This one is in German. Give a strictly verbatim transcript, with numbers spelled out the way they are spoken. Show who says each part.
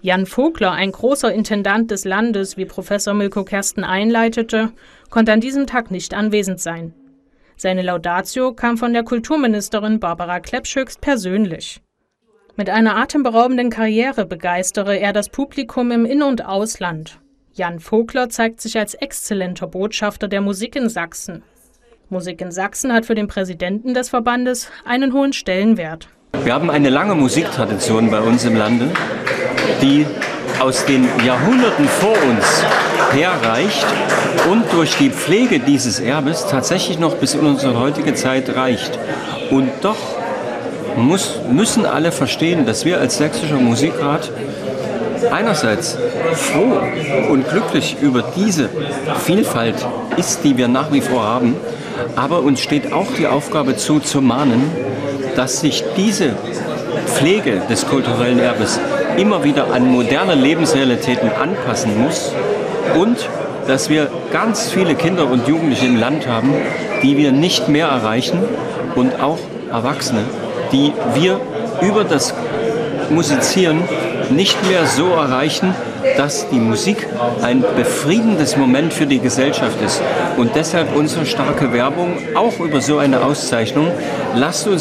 Speaker 1: Jan Vogler, ein großer Intendant des Landes, wie Professor Milko Kersten einleitete, konnte an diesem Tag nicht anwesend sein. Seine Laudatio kam von der Kulturministerin Barbara Klepsch höchst persönlich. Mit einer atemberaubenden Karriere begeistere er das Publikum im In- und Ausland. Jan Vogler zeigt sich als exzellenter Botschafter der Musik in Sachsen. Musik in Sachsen hat für den Präsidenten des Verbandes einen hohen Stellenwert.
Speaker 2: Wir haben eine lange Musiktradition bei uns im Lande, die aus den Jahrhunderten vor uns herreicht und durch die Pflege dieses Erbes tatsächlich noch bis in unsere heutige Zeit reicht. Und doch muss, müssen alle verstehen, dass wir als Sächsischer Musikrat einerseits froh und glücklich über diese Vielfalt ist, die wir nach wie vor haben, aber uns steht auch die Aufgabe zu, zu mahnen, dass sich diese Pflege des kulturellen Erbes immer wieder an moderne Lebensrealitäten anpassen muss und dass wir ganz viele Kinder und Jugendliche im Land haben, die wir nicht mehr erreichen und auch Erwachsene, die wir über das Musizieren nicht mehr so erreichen, dass die Musik ein befriedigendes Moment für die Gesellschaft ist. Und deshalb unsere starke Werbung, auch über so eine Auszeichnung. Lasst uns